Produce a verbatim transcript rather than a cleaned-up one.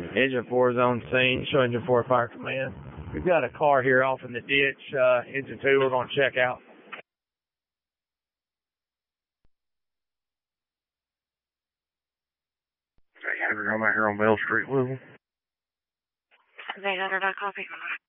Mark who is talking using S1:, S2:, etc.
S1: Engine four is on scene. Show engine four fire command. We've got a car here off in the ditch. Uh, engine two, we're going to check out. eight hundred, I'm out here on Bell Street, Louisville.
S2: eight hundred, I copy.